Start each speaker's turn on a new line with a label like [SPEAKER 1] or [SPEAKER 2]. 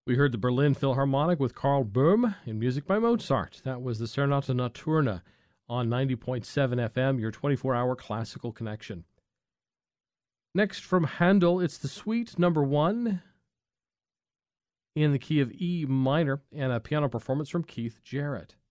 [SPEAKER 1] We heard the Berlin Philharmonic with Karl Böhm in music by Mozart. That was the Serenata Notturna on 90.7 FM, your 24-hour classical connection. Next from Handel, it's the Suite Number 1 in the key of E minor and a piano performance from Keith Jarrett.